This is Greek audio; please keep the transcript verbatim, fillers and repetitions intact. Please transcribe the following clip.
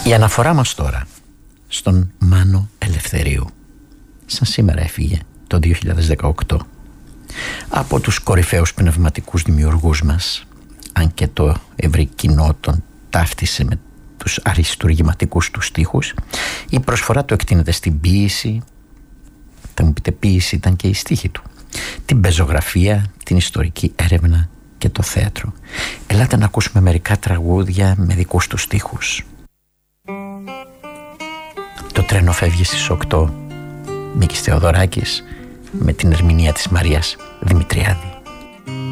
Η αναφορά μας τώρα στον Μάνο Ελευθερίου, σαν σήμερα έφυγε το δύο χιλιάδες δεκαοκτώ, από τους κορυφαίους πνευματικούς δημιουργούς μας, αν και το ευρύ κοινό τον ταύτισε με τους αριστουργηματικούς του στίχους. Η προσφορά του εκτείνεται στην ποίηση. Θα μου πείτε, ποίηση ήταν και η στίχη του, την πεζογραφία, την ιστορική έρευνα και το θέατρο. Ελάτε να ακούσουμε μερικά τραγούδια με δικούς του στίχους. Το τρένο φεύγει στις οκτώ, Μίκης Θεοδωράκης, με την ερμηνεία της Μαρίας Δημητριάδη.